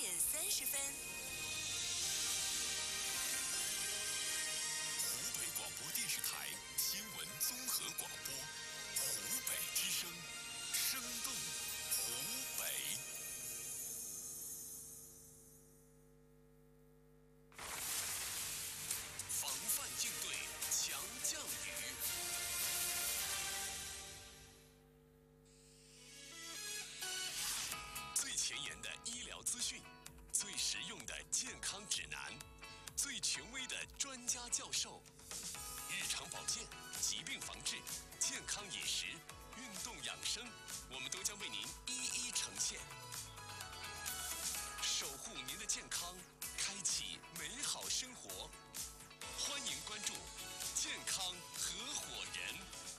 7:30。 湖北广播电视台新闻综合广播，湖北之声，生动湖北。防范应对强降雨。最前沿的医疗资讯，最实用的健康指南，最权威的专家教授，日常保健、疾病防治、健康饮食、运动养生，我们都将为您一一呈现，守护您的健康，开启美好生活。欢迎关注健康合伙人。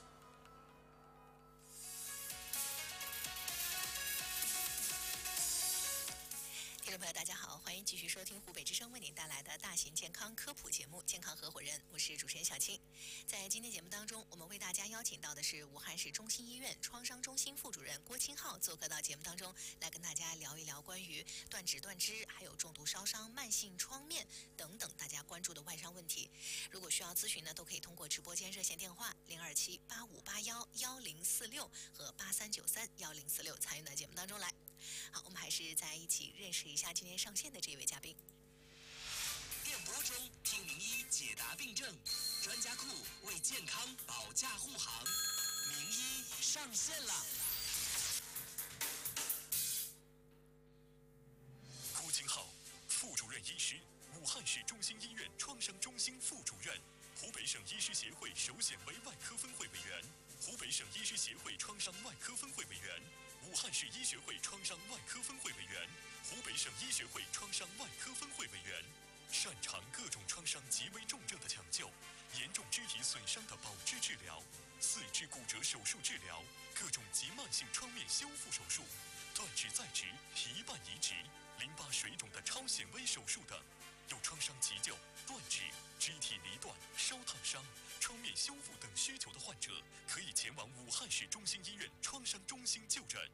听众朋友大家好，欢迎继续收听湖北之声为您带来的大型健康科普节目《健康合伙人》，我是主持人小青。在今天节目当中，我们为大家邀请到的是武汉市中心医院创伤中心副主任郭清浩做客到节目当中，来跟大家聊一聊关于断指断肢、还有重度烧伤、慢性创面等等大家关注的外伤问题。如果需要咨询呢，都可以通过直播间热线电话02785811046和83931046参与到节目当中来。好，我们还是再一起认识一下今天上线的这位嘉宾。 电波中听名医解答病症，专家库为健康保驾护航，名医上线了。 郭清浩，副主任医师，武汉市中心医院创伤中心副主任，湖北省医师协会首显微外科分会委员，湖北省医师协会创伤外科分会委员，武汉市医学会创伤外科分会委员，湖北省医学会创伤外科分会委员，擅长各种创伤极为重症的抢救，严重肢体损伤的保质治疗，四肢骨折手术治疗，各种急慢性创面修复手术，断指再植、皮瓣移植、淋巴水肿的超显微手术等。有创伤急救、断指、肢体离断、烧烫伤、创面修复等需求的患者，可以前往武汉市中心医院创伤中心就诊。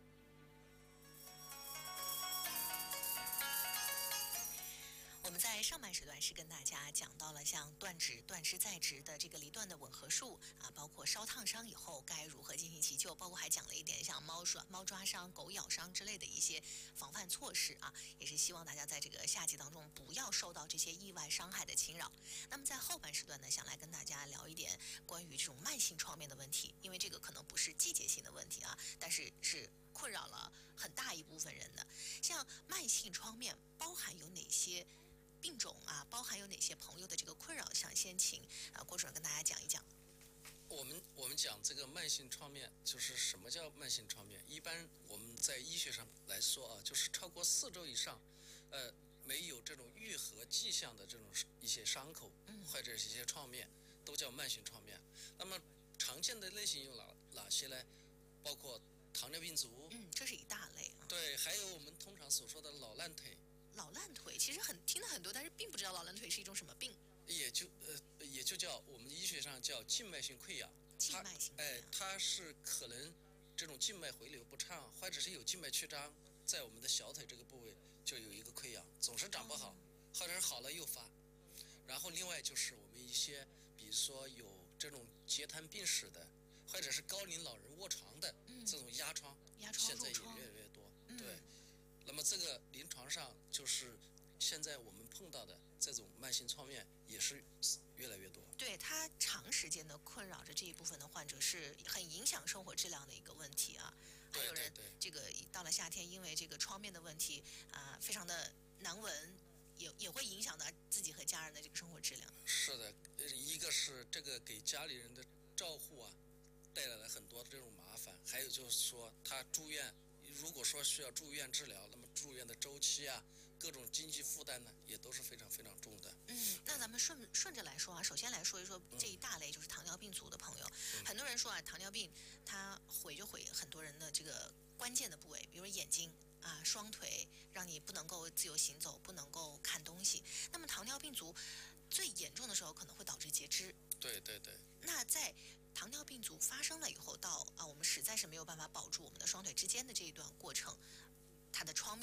我们在上半时段是跟大家讲到了像断指、断肢再植的这个离断的吻合术啊，包括烧烫伤以后该如何进行急救，包括还讲了一点像猫抓伤、狗咬伤之类的一些防范措施啊，也是希望大家在这个夏季当中不要受到这些意外伤害的侵扰。那么在后半时段呢，想来跟大家聊一点关于这种慢性创面的问题，因为这个可能不是季节性的问题啊，但是困扰了很大一部分人的。像慢性创面包含有哪些病种啊，包含有哪些朋友的这个困扰，想先请郭主任跟大家讲一讲。 我们讲这个慢性创面，就是什么叫慢性创面？一般我们在医学上来说啊，就是超过4周以上，没有这种愈合迹象的这种一些伤口，或者是一些创面，都叫慢性创面。那么常见的类型有哪些呢？包括糖尿病足， 这是一大类啊。 对，还有我们通常所说的老烂腿。 老烂腿其实听了很多，但是并不知道老烂腿是一种什么病。 也就叫我们医学上叫静脉性溃疡。 静脉性溃疡， 它是可能这种静脉回流不畅，或者是有静脉曲张，在我们的小腿这个部位就有一个溃疡，总是长不好，或者是好了又发。然后另外就是我们一些，比如说有这种结痰病史的，或者是高龄老人卧床的这种压疮，现在也越来越多。对。那么这个临床上就是现在我们碰到的这种慢性创面也是越来越多。对，它长时间的困扰着这一部分的患者，是很影响生活质量的一个问题啊。还有人这个到了夏天，因为这个创面的问题啊，非常的难闻，也会影响到自己和家人的这个生活质量。是的，一个是这个给家里人的照护啊带来了很多这种麻烦，还有就是说他住院。如果说需要住院治疗，那么住院的周期啊，各种经济负担呢，也都是非常非常重的。那咱们顺着来说啊，首先来说一说这一大类就是糖尿病足的朋友。很多人说啊，糖尿病它毁很多人的这个关键的部位，比如眼睛啊、双腿，让你不能够自由行走，不能够看东西。那么糖尿病足最严重的时候可能会导致截肢。对。那在糖尿病足发生了以后，到我们实在是没有办法保住我们的双腿之间的这一段过程，它的创面